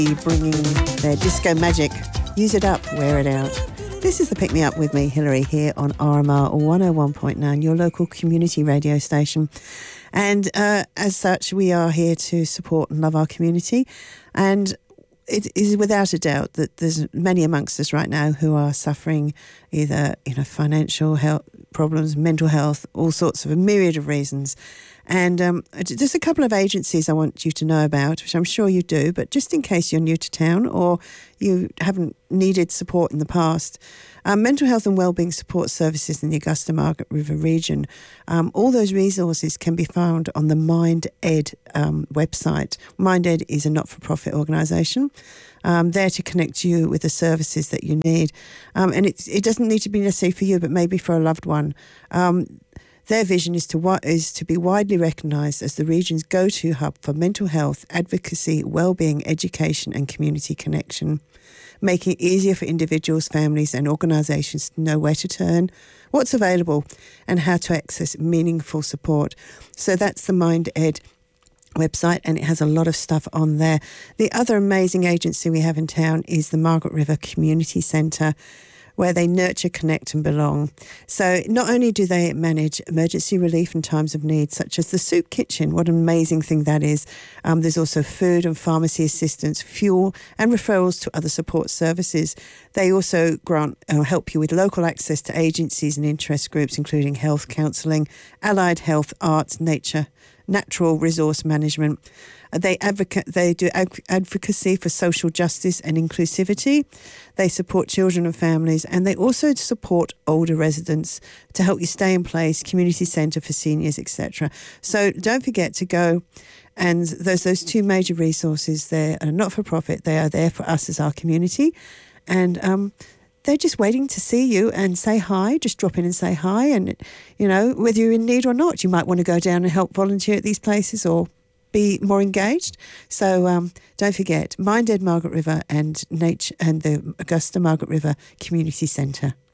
bringing their disco magic. Use it up, wear it out. This is the Pick Me Up with me, Hilary, here on RMR 101.9, your local community radio station. And as such, we are here to support and love our community. And it is without a doubt that there's many amongst us right now who are suffering either, financial health problems, mental health, all sorts of a myriad of reasons. And just a couple of agencies I want you to know about, which I'm sure you do, but just in case you're new to town or you haven't needed support in the past, mental health and wellbeing support services in the Augusta-Margaret River region, all those resources can be found on the MindEd website. MindEd is a not-for-profit organisation there to connect you with the services that you need. And it doesn't need to be necessarily for you, but maybe for a loved one. Their vision is to be widely recognised as the region's go-to hub for mental health, advocacy, wellbeing, education and community connection, making it easier for individuals, families and organisations to know where to turn, what's available and how to access meaningful support. So that's the MindEd website, and it has a lot of stuff on there. The other amazing agency we have in town is the Margaret River Community Centre, where they nurture, connect and belong. So not only do they manage emergency relief in times of need, such as the soup kitchen, what an amazing thing that is. There's also food and pharmacy assistance, fuel and referrals to other support services. They also help you with local access to agencies and interest groups, including health counselling, allied health, arts, nature, natural resource management. They do advocacy for social justice and inclusivity. They support children and families, and they also support older residents to help you stay in place, community centre for seniors, etc. So don't forget to go. And there's those two major resources there, are not-for-profit. They are there for us as our community. And they're just waiting to see you and say hi. Just drop in and say hi. And, whether you're in need or not, you might want to go down and help volunteer at these places or be more engaged. So don't forget, MindEd Margaret River and the Augusta Margaret River Community Centre.